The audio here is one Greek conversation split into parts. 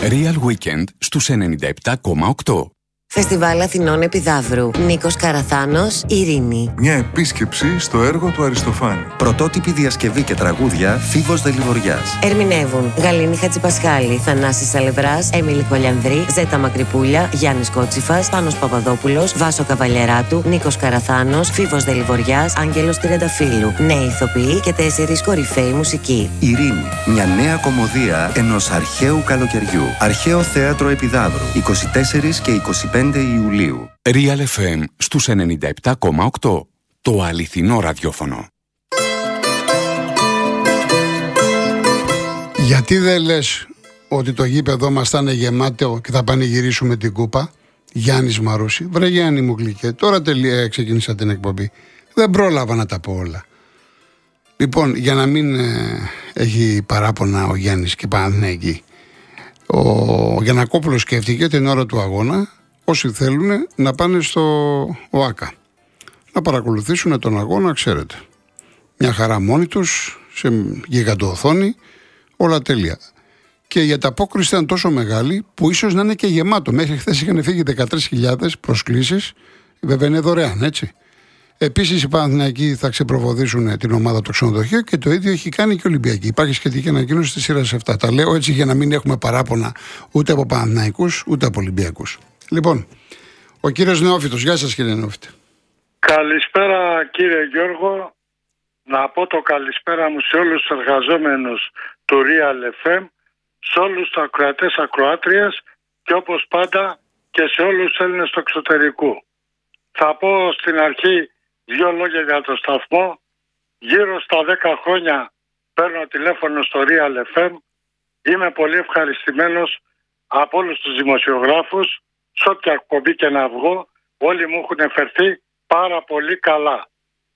Real Weekend στους 97,8. Φεστιβάλ Αθηνών Επιδαύρου. Νίκος Καραθάνος, Ειρήνη. Μια επίσκεψη στο έργο του Αριστοφάνη. Πρωτότυπη διασκευή και τραγούδια Φίβος Δελιβοριάς. Ερμηνεύουν Γαλήνη Χατζηπασχάλη, Θανάσης Σαλευράς, Έμιλη Κολιανδρή, Ζέτα Μακρυπούλια, Γιάννης Κότσιφας, Πάνος Παπαδόπουλος, Βάσο Καβαλιεράτου, Νίκος Καραθάνος, Φίβος Δελιβοριάς, Άγγελος Τριανταφύλου. Νέοι ηθοποιοί και 4 κορυφαίοι μουσικοί. Ειρήνη. Μια νέα κωμωδία ενός αρχαίου καλοκαιριού. Αρχαίο Θέατρο Επιδαύρου. 24 και 25 Ιουλίου. Real FM στους 97,8. Το αληθινό ραδιόφωνο. Γιατί δεν λες ότι το γήπεδο μας θα είναι γεμάτο και θα πανηγυρίσουμε την κούπα? Γιάννης Μαρούση. Βρε Γιάννη μου γλυκέ, τώρα ξεκίνησα την εκπομπή. Δεν πρόλαβα να τα πω όλα. Λοιπόν, για να μην έχει παράπονα ο Γιάννης και Παναθηναϊκοί, ο Γιαννακόπουλος σκέφτηκε την ώρα του αγώνα όσοι θέλουν να πάνε στο ΟΑΚΑ να παρακολουθήσουν τον αγώνα, ξέρετε. Μια χαρά μόνοι τους, σε γιγαντοοθόνη, όλα τέλεια. Και η ανταπόκριση ήταν τόσο μεγάλη που ίσως να είναι και γεμάτο. Μέχρι χθες είχαν φύγει 13.000 προσκλήσεις, βέβαια είναι δωρεάν, έτσι. Επίσης οι Παναθηναϊκοί θα ξεπροβοδίσουν την ομάδα του ξενοδοχείου και το ίδιο έχει κάνει και η Ολυμπιακή. Υπάρχει σχετική ανακοίνωση στη σειρά σε αυτά. Τα λέω έτσι για να μην έχουμε παράπονα ούτε από Παναθηναϊκούς ούτε από Ολυμπιακούς. Λοιπόν, ο κύριος Νεόφυτος. Γεια σας κύριε Νεόφυτε. Καλησπέρα κύριε Γιώργο. Να πω το καλησπέρα μου σε όλους τους εργαζόμενους του Real FM, σε όλους τους ακροατές ακροάτριες και όπως πάντα και σε όλους τους Έλληνες του εξωτερικού. Θα πω στην αρχή 2 λόγια για το σταθμό. Γύρω στα 10 χρόνια παίρνω τηλέφωνο στο Real FM. Είμαι πολύ ευχαριστημένος από όλους τους δημοσιογράφους. Σε όποια εκπομπή και να βγω, όλοι μου έχουν φερθεί πάρα πολύ καλά.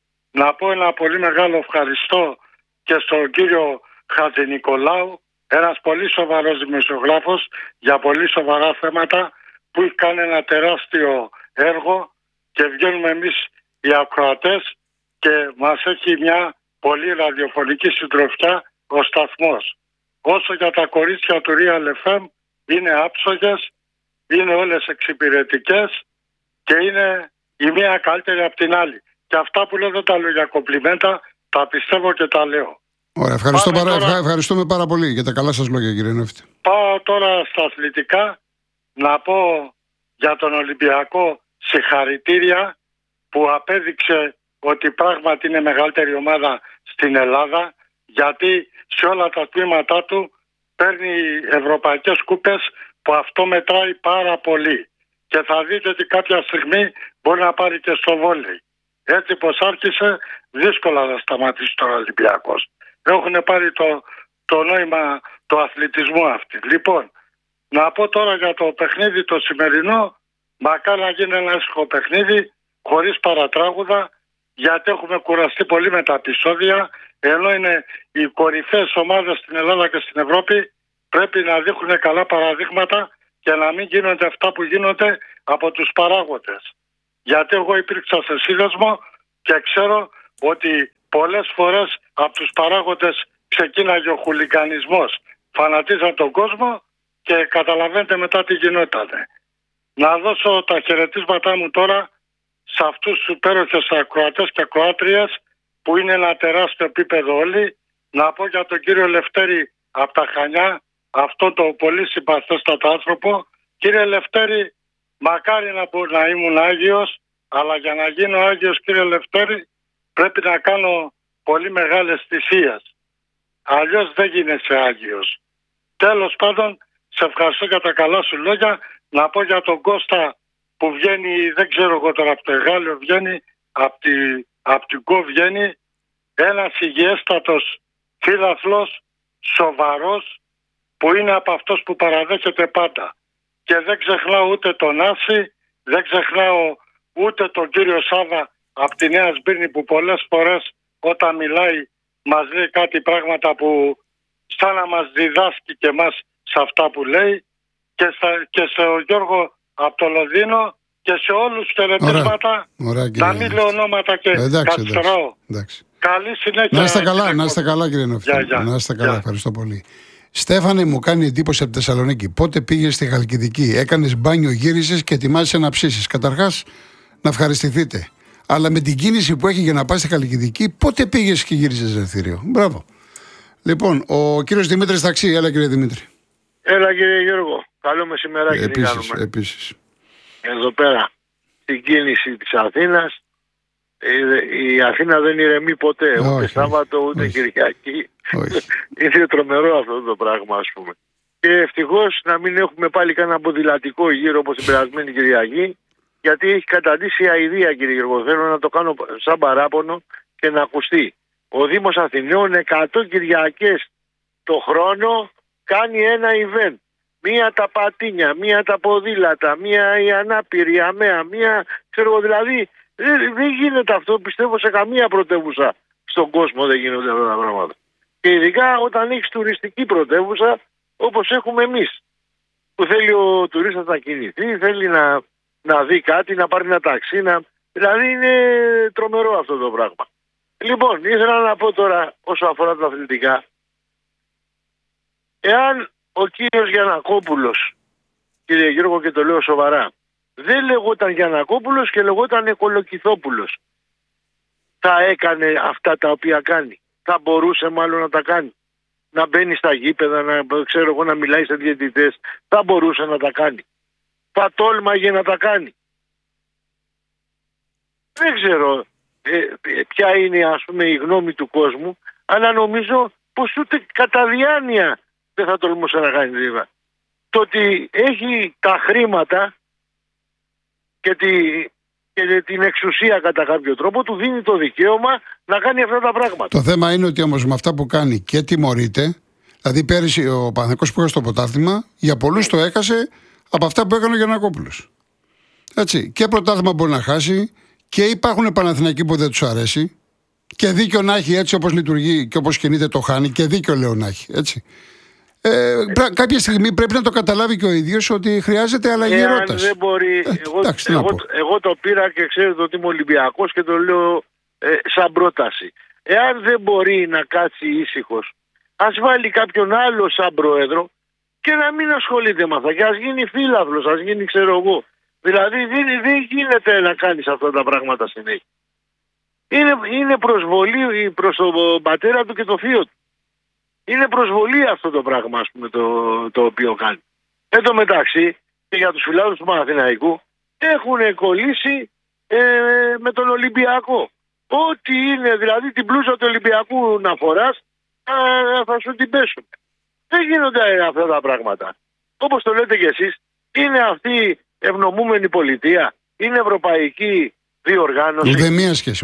Να πω ένα πολύ μεγάλο ευχαριστώ και στον κύριο Χατζηνικολάου, ένας πολύ σοβαρός δημοσιογράφος για πολύ σοβαρά θέματα, που έχει κάνει ένα τεράστιο έργο και βγαίνουμε εμείς οι ακροατές και μας έχει μια πολύ ραδιοφωνική συντροφιά ο σταθμός. Όσο για τα κορίτσια του Real FM, είναι άψογες, είναι όλες εξυπηρετικές και είναι η μία καλύτερη από την άλλη. Και αυτά που λέω δεν τα λέω για κομπλιμέντα, τα πιστεύω και τα λέω. Ωραία, ευχαριστούμε πάρα πολύ για τα καλά σας λόγια κύριε Νεόφυτε. Πάω τώρα στα αθλητικά. Να πω για τον Ολυμπιακό συγχαρητήρια που απέδειξε ότι πράγματι είναι μεγαλύτερη ομάδα στην Ελλάδα, γιατί σε όλα τα τμήματά του παίρνει ευρωπαϊκές κούπες, που αυτό μετράει πάρα πολύ. Και θα δείτε ότι κάποια στιγμή μπορεί να πάρει και στο βόλεϊ. Έτσι πως άρχισε, δύσκολα θα σταματήσει τον Ολυμπιακός. Έχουν πάρει το νόημα του αθλητισμού αυτή. Λοιπόν, να πω τώρα για το παιχνίδι το σημερινό. Μακάρι να γίνει ένα ήσυχο παιχνίδι, χωρίς παρατράγουδα, γιατί έχουμε κουραστεί πολύ με τα επεισόδια, ενώ είναι οι κορυφαίες ομάδες στην Ελλάδα και στην Ευρώπη, πρέπει να δείχνουν καλά παραδείγματα και να μην γίνονται αυτά που γίνονται από τους παράγοντες. Γιατί εγώ υπήρξα σε σύνδεσμο και ξέρω ότι πολλές φορές από τους παράγοντες ξεκίναγε ο χουλιγανισμός. Φανατίζαν τον κόσμο και καταλαβαίνετε μετά τι γινότανε. Να δώσω τα χαιρετίσματά μου τώρα σε αυτούς τους υπέροχες ακροατές και ακροάτριες που είναι ένα τεράστιο επίπεδο όλοι. Να πω για τον κύριο Λευτέρη από τα Χανιά, αυτό το πολύ συμπαθέστατο άνθρωπο. Κύριε Λευτέρη, μακάρι να ήμουν Άγιος, αλλά για να γίνω Άγιος κύριε Λευτέρη πρέπει να κάνω πολύ μεγάλες θυσίες. Αλλιώς δεν γίνεσαι Άγιος. Τέλος πάντων, σε ευχαριστώ για τα καλά σου λόγια. Να πω για τον Κώστα που βγαίνει, δεν ξέρω εγώ τώρα, από το Εγάλιο βγαίνει, από την ΚΟ βγαίνει, ένας υγιέστατος φίλαθλος, σοβαρός, που είναι από αυτός που παραδέχεται πάντα. Και δεν ξεχνάω ούτε τον Άση, δεν ξεχνάω ούτε τον κύριο Σάβα από τη Νέα Σμύρνη, που πολλές φορές όταν μιλάει μας λέει κάτι πράγματα που σαν να μας διδάσκει και μας σε αυτά που λέει, και σε ο Γιώργο από το Λονδίνο και σε όλους τους χαιρετίσματα. Να μην λέω ονόματα και καθυστεράω. Καλή συνέχεια. Να είστε καλά κύριε Νεόφυτε. Να είστε καλά, ευχαριστώ πολύ. Στέφανε, μου κάνει εντύπωση από τη Θεσσαλονίκη. Πότε πήγες στη Χαλκιδική, έκανες μπάνιο, γύρισες και ετοιμάζεσαι να ψήσεις. Καταρχάς, να ευχαριστηθείτε. Αλλά με την κίνηση που έχει για να πάει στη Χαλκιδική, πότε πήγες και γύρισες ελευθερίο. Μπράβο. Λοιπόν, ο κύριος Δημήτρης Ταξί. Έλα, κύριε Δημήτρη. Έλα, κύριε Γιώργο. Καλό μεσημεράκι. Επίσης. Εδώ πέρα, στην κίνηση της Αθήνας, η Αθήνα δεν ηρεμεί ποτέ. Ούτε Σάββατο, ούτε Κυριακή. Είναι τρομερό αυτό το πράγμα, ας πούμε. Και ευτυχώς να μην έχουμε πάλι κανένα ποδηλατικό γύρο όπως την περασμένη Κυριακή, γιατί έχει καταντήσει αηδία, κύριε Γιώργο. Θέλω να το κάνω σαν παράπονο και να ακουστεί. Ο Δήμος Αθηναίων 100 Κυριακές το χρόνο κάνει ένα event. Μία τα πατίνια, μία τα ποδήλατα, μία η ανάπηρη, η αμαία, μία ξέρω δηλαδή. Δεν γίνεται αυτό, πιστεύω, σε καμία πρωτεύουσα στον κόσμο δεν γίνονται αυτά τα πράγματα. Και ειδικά όταν έχεις τουριστική πρωτεύουσα όπως έχουμε εμείς. Που θέλει ο τουρίστας να κινηθεί, θέλει να δει κάτι, να πάρει ένα ταξί. Δηλαδή είναι τρομερό αυτό το πράγμα. Λοιπόν, ήθελα να πω τώρα όσο αφορά τα αθλητικά. Εάν ο κύριος Γιαννακόπουλος, κύριε Γιώργο, και το λέω σοβαρά, δεν λεγόταν Γιαννακόπουλος και λεγόταν Κολοκυθόπουλος, θα έκανε αυτά τα οποία κάνει. Θα μπορούσε μάλλον να τα κάνει. Να μπαίνει στα γήπεδα, να μιλάει σε διαιτητές. Θα μπορούσε να τα κάνει. Θα τόλμαγε να τα κάνει. Δεν ξέρω ποια είναι, ας πούμε, η γνώμη του κόσμου, αλλά νομίζω πως ούτε κατά διάνοια δεν θα τολμούσε να κάνει τίποτα. Το ότι έχει τα χρήματα και την εξουσία κατά κάποιο τρόπο του δίνει το δικαίωμα να κάνει αυτά τα πράγματα. Το θέμα είναι ότι όμως με αυτά που κάνει και τιμωρείται. Δηλαδή πέρυσι ο Παναθηναϊκός που είχε στο πρωτάθλημα για πολλούς το έχασε από αυτά που έκανε ο Γιαννακόπουλος. Έτσι. Και πρωτάθλημα μπορεί να χάσει και υπάρχουν Παναθηναϊκοί που δεν τους αρέσει και δίκιο να έχει, έτσι όπως λειτουργεί και όπως κινείται το χάνει, και δίκιο λέω να έχει. Έτσι. Κάποια στιγμή πρέπει να το καταλάβει και ο ίδιος ότι χρειάζεται αλλαγή ρότας. Δεν μπορεί. Εγώ το πήρα και ξέρετε ότι είμαι Ολυμπιακός και το λέω σαν πρόταση. Εάν δεν μπορεί να κάτσει ήσυχος, ας βάλει κάποιον άλλο σαν πρόεδρο και να μην ασχολείται με αυτά. Και ας γίνει φύλαυλος, ας γίνει ξέρω εγώ. Δηλαδή δεν γίνεται να κάνεις αυτά τα πράγματα συνέχεια. Είναι προσβολή προς τον πατέρα του και το θείο του. Είναι προσβολή αυτό το πράγμα, ας πούμε, το οποίο κάνει. Εν τω μεταξύ, και για τους φιλάδους του Παναθηναϊκού, έχουν κολλήσει με τον Ολυμπιακό. Ό,τι είναι, δηλαδή την πλούσα του Ολυμπιακού να φοράς, θα σου την πέσουν. Δεν γίνονται αυτά τα πράγματα. Όπως το λέτε κι εσείς, είναι αυτή ευνομούμενη πολιτεία, είναι ευρωπαϊκή διοργάνωση. Ουδέμια σχέση.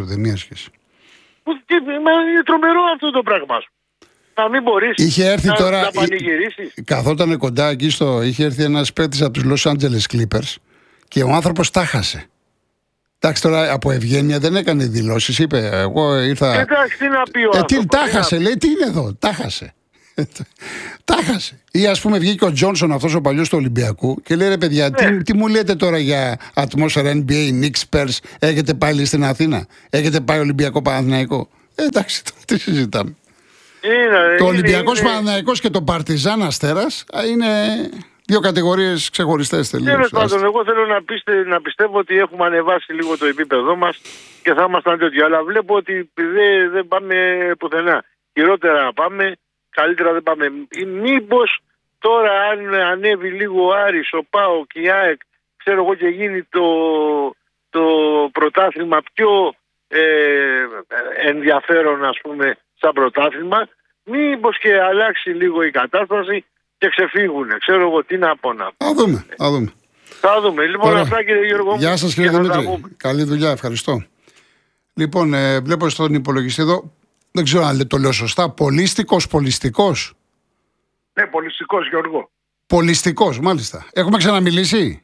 Είναι τρομερό αυτό το πράγμα. Να μην μπορείς να πανηγυρίσεις. Καθόταν κοντά εκεί είχε έρθει ένας παίκτης από τους Los Angeles Clippers και ο άνθρωπος τα χάσε. Εντάξει, τώρα από ευγένεια δεν έκανε δηλώσεις. Είπε, εγώ ήρθα. Εντάξει, τι να πει ο άνθρωπος. Τα χάσε, λέει, τι είναι εδώ, τα χάσε. Τα χάσε. Ή ας πούμε βγήκε ο Τζόνσον, αυτός ο παλιός του Ολυμπιακού, και λέει, ρε παιδιά, τι μου λέτε τώρα για ατμόσφαιρα NBA, Knicks, Spurs, έχετε πάλι στην Αθήνα, έχετε πάει Ολυμπιακό Παναθηναϊκό. Εντάξει, τι συζητάμε. Το Ολυμπιακός Παναθηναϊκός και το Παρτιζάν Αστέρας είναι δύο κατηγορίες ξεχωριστές τελείως. Τέλος πάντων, εγώ θέλω να πιστεύω ότι έχουμε ανεβάσει λίγο το επίπεδό μας και θα ήμασταν τέτοιοι. Αλλά βλέπω ότι δεν πάμε πουθενά. Χειρότερα να πάμε, καλύτερα δεν πάμε. Μήπως τώρα αν ανέβει λίγο ο Άρης, ο ΠΑΟΚ και η ΑΕΚ, ξέρω εγώ, και γίνει το πρωτάθλημα πιο ενδιαφέρον, ας πούμε, σαν πρωτάθλημα, μήπως και αλλάξει λίγο η κατάσταση και ξεφύγουνε. Ξέρω εγώ τι να πω να πω. Θα δούμε. Λοιπόν, ωραία. Αυτά, κύριε Γιώργο. Γεια σας, κύριε Δημήτρη. Καλή δουλειά, ευχαριστώ. Λοιπόν, βλέπω στον υπολογιστή εδώ, δεν ξέρω αν το λέω σωστά, πολιστικός. Ναι, πολιστικός, Γιώργο. Πολιστικός, μάλιστα. Έχουμε ξαναμιλήσει.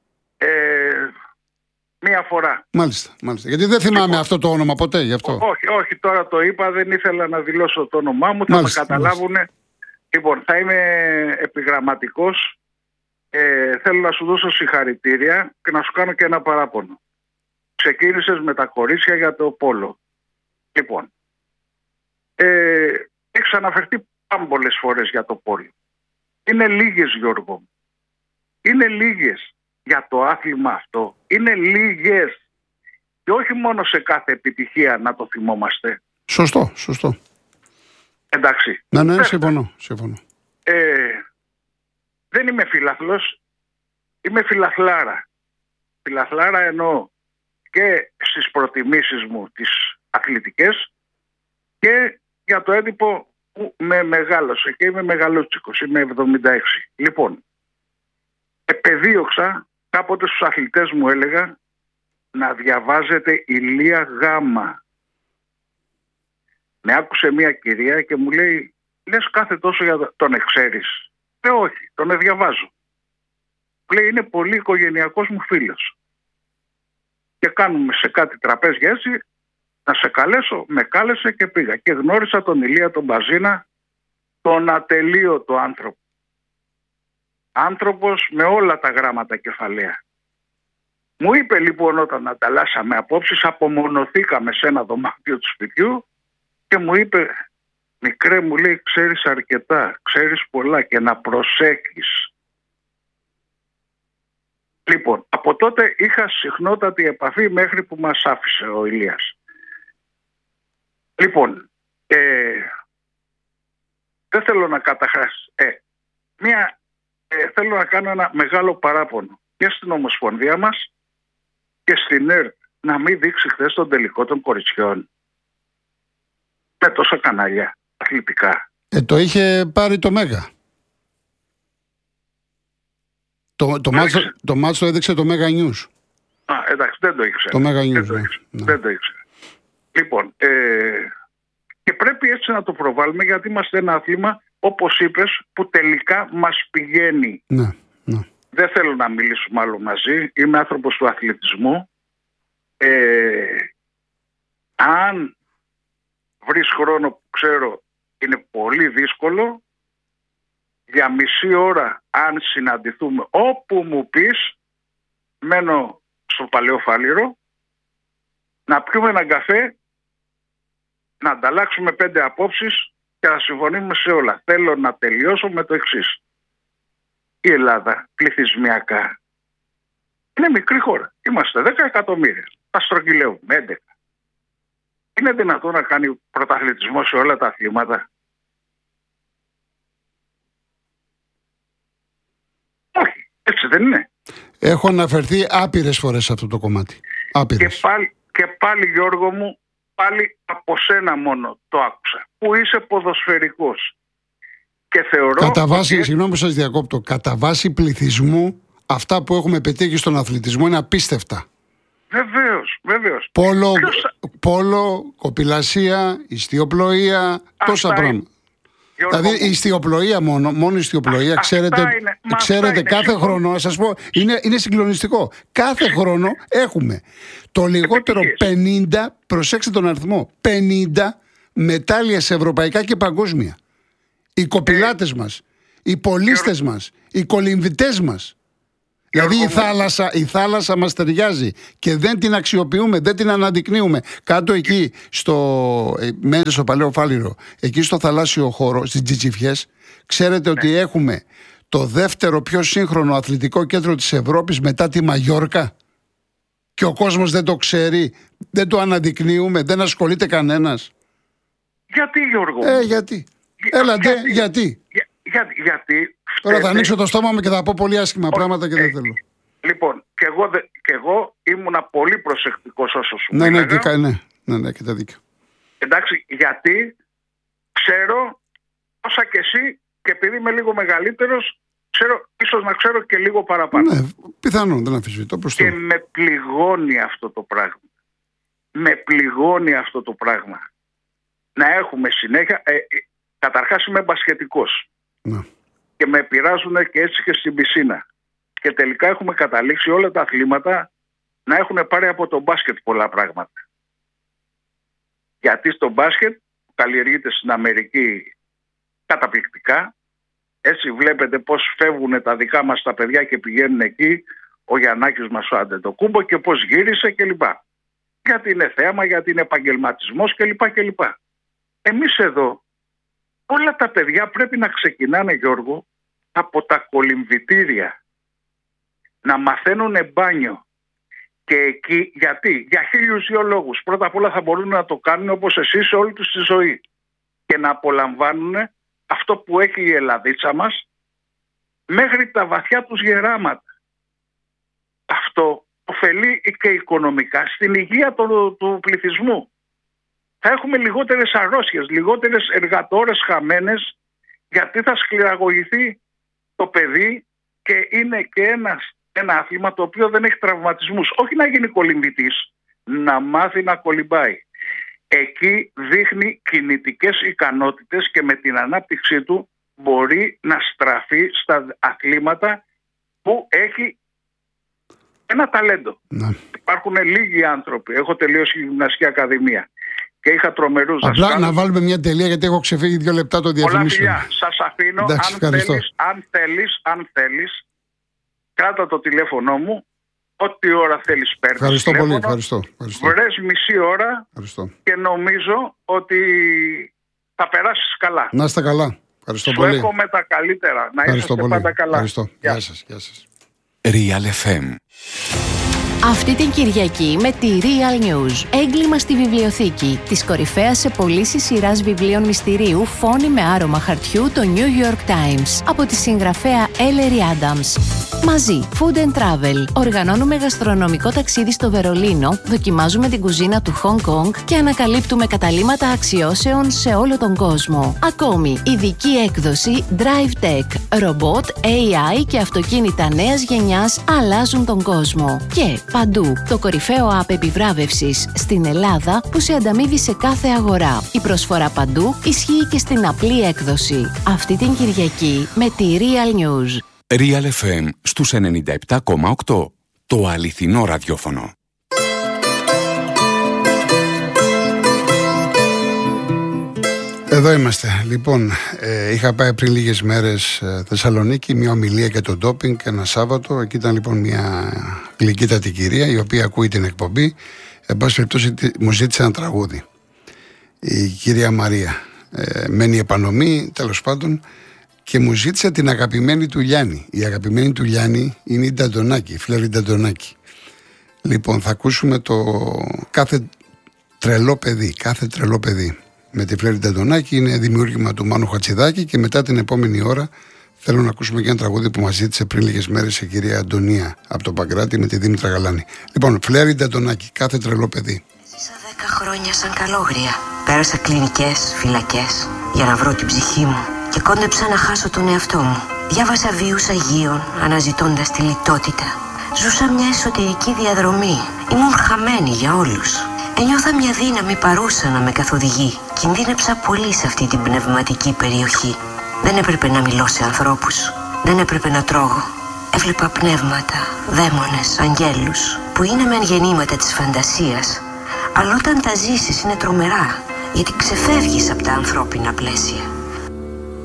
Μία φορά. Μάλιστα. Γιατί δεν θυμάμαι αυτό το όνομα ποτέ, γι' αυτό. Όχι, τώρα το είπα, δεν ήθελα να δηλώσω το όνομά μου, θα με καταλάβουν. Λοιπόν, θα είμαι επιγραμματικός. Θέλω να σου δώσω συγχαρητήρια και να σου κάνω και ένα παράπονο. Ξεκίνησες με τα κορίτσια για το πόλο. Λοιπόν, έχεις αναφερθεί πάμπολες φορές για το πόλο. Είναι λίγες, Γιώργο μου. Είναι λίγες για το άθλημα αυτό. Είναι λίγες. Και όχι μόνο σε κάθε επιτυχία να το θυμόμαστε. Σωστό. Εντάξει. Ναι, συμφωνώ. Δεν είμαι φιλαθλός, είμαι φιλαθλάρα. Φιλαθλάρα εννοώ και στις προτιμήσεις μου τις αθλητικές και για το έντυπο που με μεγάλωσε και είμαι μεγαλούτσικος, είμαι 76. Λοιπόν, επεδίωξα, κάποτε στους αθλητές μου έλεγα να διαβάζετε Ηλία Γάμα. Με άκουσε μια κυρία και μου λέει, λες κάθε τόσο για τον εξέρεις? Όχι, τον διαβάζω. Λέει, είναι πολύ οικογενειακός μου φίλος. Και κάνουμε σε κάτι τραπέζια έτσι, να σε καλέσω, με κάλεσε και πήγα. Και γνώρισα τον Ηλία τον Μπαζίνα, τον ατελείωτο άνθρωπο. Άνθρωπος με όλα τα γράμματα κεφαλαία. Μου είπε λοιπόν όταν ανταλλάσσαμε απόψεις, απομονωθήκαμε σε ένα δωμάτιο του σπιτιού και μου είπε, μικρέ, μου λέει, ξέρεις αρκετά, ξέρεις πολλά και να προσέχεις. Λοιπόν, από τότε είχα συχνότατη επαφή μέχρι που μας άφησε ο Ηλίας. Λοιπόν, δεν θέλω να καταχάσει. Θέλω να κάνω ένα μεγάλο παράπονο και στην Ομοσπονδία μας και στην ΕΡΤ να μην δείξει χθες τον τελικό των κοριτσιών με τόσα κανάλια αθλητικά. Το είχε πάρει το Μέγα. Το μάτσο έδειξε το Μέγα News. Εντάξει, δεν το ήξερα. Το Μέγα News, δεν το ήξερα. Λοιπόν, και πρέπει έτσι να το προβάλλουμε, γιατί είμαστε ένα άθλημα, όπως είπες, που τελικά μας πηγαίνει. Ναι. Δεν θέλω να μιλήσουμε άλλο μαζί. Είμαι άνθρωπος του αθλητισμού. Αν βρεις χρόνο, που ξέρω είναι πολύ δύσκολο, για μισή ώρα αν συναντηθούμε όπου μου πεις, μένω στο Παλαιό Φάληρο, να πιούμε έναν καφέ, να ανταλλάξουμε 5 απόψεις και να συμφωνήσουμε σε όλα. Θέλω να τελειώσω με το εξής. Η Ελλάδα πληθυσμιακά είναι μικρή χώρα. Είμαστε 10 εκατομμύρια. Τα στρογγυλεύουμε 11. Είναι δυνατόν να κάνει πρωταθλητισμό σε όλα τα αθλήματα? Όχι, έτσι δεν είναι. Έχω αναφερθεί άπειρες φορές σε αυτό το κομμάτι. Άπειρες. Και πάλι Γιώργο μου, πάλι από σένα μόνο το άκουσα, που είσαι ποδοσφαιρικός. Και θεωρώ κατά βάση, συγγνώμη που σας διακόπτω, κατά βάση πληθυσμού, αυτά που έχουμε πετύχει στον αθλητισμό είναι απίστευτα. Βεβαίως. Πόλο, κοπηλασία, ιστιοπλοεία, τόσα πράγματα. Δηλαδή η ιστιοπλοεία μόνο η ιστιοπλοεία, ξέρετε κάθε χρόνο, να σας πω, είναι συγκλονιστικό. Κάθε χρόνο έχουμε το λιγότερο 50, προσέξτε τον αριθμό, 50 μετάλλια σε ευρωπαϊκά και παγκόσμια. Οι κοπηλάτες μας, οι πολίστες μας, οι κολυμβητές μας. Δηλαδή η θάλασσα μας ταιριάζει και δεν την αξιοποιούμε, δεν την αναδεικνύουμε. Κάτω εκεί μένετε στο Παλαιό Φάληρο, εκεί στο θαλάσσιο χώρο, στις Τζιτσιφιές, ξέρετε ότι έχουμε το δεύτερο πιο σύγχρονο αθλητικό κέντρο της Ευρώπης μετά τη Μαγιόρκα. Και ο κόσμος δεν το ξέρει, δεν το αναδεικνύουμε, δεν ασχολείται κανένας. Γιατί, Γιώργο? Γιατί. Γιατί. Γιατί. Τώρα θα ανοίξω το στόμα μου και θα πω πολύ άσχημα πράγματα και δεν θέλω. Λοιπόν, και εγώ ήμουνα πολύ προσεκτικός όσο σου Ναι, και τα δίκιο. Εντάξει, γιατί ξέρω όσα και εσύ, και επειδή είμαι λίγο μεγαλύτερος, ίσως να ξέρω και λίγο παραπάνω. Ναι, πιθανόν, δεν αμφισβητώ. Και με πληγώνει αυτό το πράγμα. Να έχουμε συνέχεια. Καταρχάς είμαι μπασκετικός. Ναι. Και με πειράζουν και έτσι και στην πισίνα. Και τελικά έχουμε καταλήξει όλα τα αθλήματα να έχουν πάρει από το μπάσκετ πολλά πράγματα. Γιατί στο μπάσκετ που καλλιεργείται στην Αμερική καταπληκτικά, έτσι βλέπετε πώς φεύγουν τα δικά μας τα παιδιά και πηγαίνουν εκεί, ο Γιαννάκης μας ο Αντετοκούμπο, και πώς γύρισε κλπ. Γιατί είναι θέαμα, γιατί είναι επαγγελματισμός κλπ. Εμείς εδώ όλα τα παιδιά πρέπει να ξεκινάνε, Γιώργο, από τα κολυμβητήρια. Να μαθαίνουν μπάνιο. Και εκεί, γιατί? Για 1002 λόγους. Πρώτα απ' όλα θα μπορούν να το κάνουν όπως εσύ σε όλη τους τη ζωή. Και να απολαμβάνουν αυτό που έχει η Ελλαδίτσα μας μέχρι τα βαθιά τους γεράματα. Αυτό ωφελεί και οικονομικά στην υγεία του πληθυσμού. Θα έχουμε λιγότερες αρρώστιες, λιγότερες εργατόρες χαμένες, γιατί θα σκληραγωγηθεί το παιδί και είναι και ένα άθλημα το οποίο δεν έχει τραυματισμούς. Όχι να γίνει κολυμβητής, να μάθει να κολυμπάει. Εκεί δείχνει κινητικές ικανότητες και με την ανάπτυξή του μπορεί να στραφεί στα αθλήματα που έχει ένα ταλέντο. Ναι. Υπάρχουν λίγοι άνθρωποι. Έχω τελειώσει γυμναστική ακαδημία και είχα τρομερούς δασκάλους. Απλά να βάλουμε μια τελεία, γιατί έχω ξεφύγει 2 λεπτά το διαφημίσιο. Πολλά φιλιά. Σας αφήνω. Εντάξει, αν θέλεις, κράτα το τηλέφωνο μου. Ό,τι ώρα θέλεις παίρνεις. Ευχαριστώ πολύ. Ευχαριστώ. Βρες μισή ώρα και νομίζω ότι θα περάσεις καλά. Να είστε καλά. Ευχαριστώ πολύ. Σου εύχομαι τα καλύτερα. Να είστε πάντα καλά. Ευχαριστώ. Γεια σας. Real FM. Αυτή την Κυριακή με τη Real News. Έγκλημα στη βιβλιοθήκη. Της κορυφαίας σε πωλήσεις σειράς βιβλίων μυστηρίου Φόνοι με άρωμα χαρτιού, το New York Times. Από τη συγγραφέα Ellery Adams. Μαζί, Food and Travel. Οργανώνουμε γαστρονομικό ταξίδι στο Βερολίνο, δοκιμάζουμε την κουζίνα του Hong Kong και ανακαλύπτουμε καταλύματα αξιώσεων σε όλο τον κόσμο. Ακόμη, ειδική έκδοση Drive Tech. Ρομπότ, AI και αυτοκίνητα νέας γενιάς αλλάζουν τον κόσμο. Και παντού, το κορυφαίο app επιβράβευσης στην Ελλάδα που σε ανταμείβει σε κάθε αγορά. Η προσφορά παντού ισχύει και στην απλή έκδοση. Αυτή την Κυριακή με τη Real News. Real FM στους 97,8. Το αληθινό ραδιόφωνο. Εδώ είμαστε. Λοιπόν, είχα πάει πριν λίγες μέρες Θεσσαλονίκη, μια ομιλία για το ντόπινγκ ένα Σάββατο. Εκεί ήταν λοιπόν μια γλυκύτατη κυρία, η οποία ακούει την εκπομπή. Εν πάση περιπτώσει, μου ζήτησε ένα τραγούδι. Η κυρία Μαρία. Μένει επανομή, τέλος πάντων, και μου ζήτησε την αγαπημένη του Λιάννη. Η αγαπημένη του Λιάννη είναι η Νταντονάκη, η Φλέρη Νταντονάκη. Λοιπόν, θα ακούσουμε το κάθε τρελό παιδί. Με τη Φλέρη Νταντονάκη, είναι δημιούργημα του Μάνου Χατσιδάκη, και μετά την επόμενη ώρα θέλω να ακούσουμε και ένα τραγούδι που μας ζήτησε πριν λίγες μέρες η κυρία Αντωνία από το Παγκράτη με τη Δήμητρα Γαλάνη. Λοιπόν, Φλέρη Νταντονάκη, κάθε τρελό παιδί. Ζήσα 10 χρόνια σαν καλόγρια. Πέρασα κλινικές, φυλακές για να βρω την ψυχή μου και κόντεψα να χάσω τον εαυτό μου. Διάβασα βίους Αγίων αναζητώντας τη λιτότητα. Ζούσα μια εσωτερική διαδρομή. Ήμουν χαμένη για όλους. Ένιωθα μια δύναμη παρούσα να με καθοδηγεί. Κινδύνεψα πολύ σε αυτή την πνευματική περιοχή. Δεν έπρεπε να μιλώ σε ανθρώπους. Δεν έπρεπε να τρώγω. Έβλεπα πνεύματα, δαίμονες, αγγέλους, που είναι μεν γεννήματα της φαντασίας, αλλά όταν τα ζήσεις είναι τρομερά, γιατί ξεφεύγεις από τα ανθρώπινα πλαίσια.